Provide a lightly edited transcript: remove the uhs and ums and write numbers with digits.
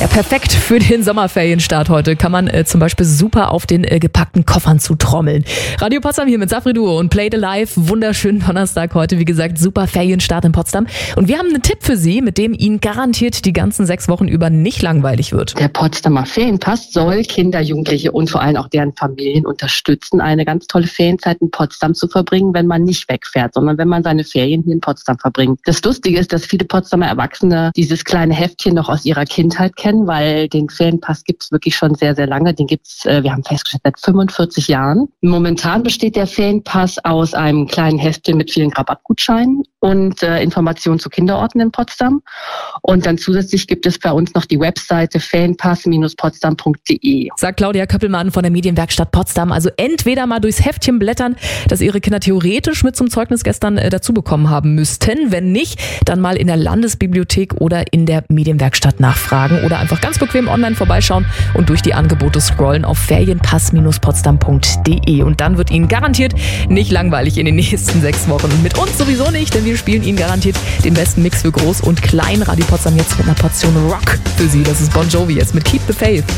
perfekt für den Sommerferienstart heute. Kann man zum Beispiel super auf den gepackten Koffern zutrommeln. Radio Potsdam hier mit Safri Duo und Play the Live. Wunderschönen Donnerstag heute. Wie gesagt, super Ferienstart in Potsdam. Und wir haben einen Tipp für Sie, mit dem Ihnen garantiert die ganzen 6 Wochen über nicht langweilig wird. Der Potsdamer Ferienpass soll Kinder, Jugendliche und vor allem auch deren Familien unterstützen, eine ganz tolle Ferienzeit in Potsdam zu verbringen, wenn man nicht wegfährt, sondern wenn man seine Ferien hier in Potsdam verbringt. Das Lustige ist, dass viele Potsdamer Erwachsene dieses kleine Heftchen noch aus ihrer Kindheit kennen, weil den Ferienpass gibt es wirklich schon sehr, sehr lange. Den gibt's, wir haben festgestellt, seit 45 Jahren. Momentan besteht der Ferienpass aus einem kleinen Heftchen mit vielen Rabattgutscheinen und Informationen zu Kinderorten in Potsdam. Und dann zusätzlich gibt es bei uns noch die Webseite ferienpass-potsdam.de. Sagt Claudia Köppelmann von der Medienwerkstatt Potsdam. Also entweder mal durchs Heftchen blättern, das Ihre Kinder theoretisch mit zum Zeugnis gestern dazu bekommen haben müssten. Wenn nicht, dann mal in der Landesbibliothek oder in der Medienwerkstatt nachfragen oder einfach ganz bequem online vorbeischauen und durch die Angebote scrollen auf ferienpass-potsdam.de. Und dann wird Ihnen garantiert nicht langweilig in den nächsten 6 Wochen. Mit uns sowieso nicht, denn wir spielen Ihnen garantiert den besten Mix für Groß und Klein. Radio Potsdam jetzt mit einer Portion Rock für Sie. Das ist Bon Jovi jetzt mit Keep the Faith.